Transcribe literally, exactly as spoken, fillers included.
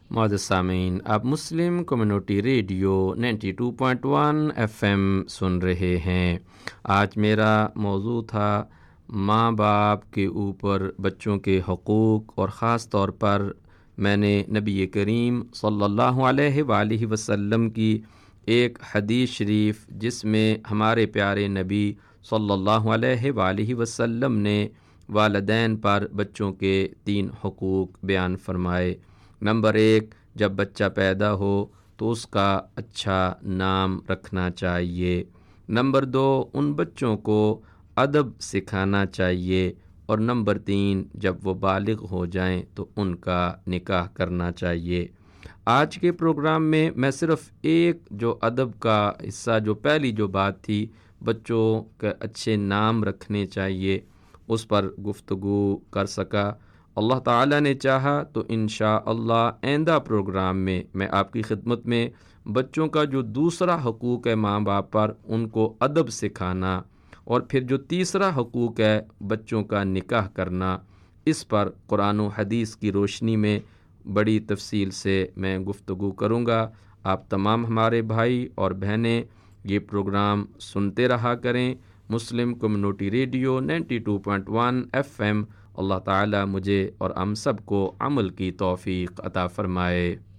معزز سامعین، آپ مسلم community radio ninety two point one F M سن رہے ہیں۔ آج میرا موضوع تھا ماں باپ کے اوپر بچوں کے حقوق، اور خاص طور پر میں نے نبی کریم صلی اللہ علیہ وآلہ وسلم کی ایک حدیث شریف، جس میں ہمارے پیارے نبی صلی اللہ علیہ وآلہ وسلم نے والدین پر بچوں کے تین حقوق بیان فرمائے۔ نمبر ایک، جب بچہ پیدا ہو تو اس کا اچھا نام رکھنا چاہیے۔ نمبر دو، ان بچوں کو ادب سکھانا چاہیے۔ اور نمبر تین، جب وہ بالغ ہو جائیں تو ان کا نکاح کرنا چاہیے۔ آج کے پروگرام میں میں صرف ایک جو ادب کا حصہ، جو پہلی جو بات تھی بچوں کے اچھے نام رکھنے چاہیے، اس پر گفتگو کر سکا۔ اللہ تعالیٰ نے چاہا تو انشاءاللہ آئندہ پروگرام میں میں آپ کی خدمت میں بچوں کا جو دوسرا حقوق ہے ماں باپ پر، ان کو ادب سکھانا، اور پھر جو تیسرا حقوق ہے بچوں کا نکاح کرنا، اس پر قرآن و حدیث کی روشنی میں بڑی تفصیل سے میں گفتگو کروں گا۔ آپ تمام ہمارے بھائی اور بہنیں یہ پروگرام سنتے رہا کریں۔ مسلم community radio ninety two point one F M. اللہ تعالیٰ مجھے اور ہم سب کو عمل کی توفیق عطا فرمائے۔